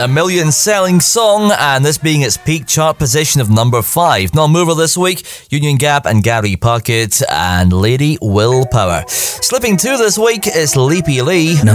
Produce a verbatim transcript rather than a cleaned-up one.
A million selling song, and this being its peak chart position of number five. Non-mover this week, Union Gap and Gary Puckett and Lady Willpower. Slipping two this week is Leapy Lee.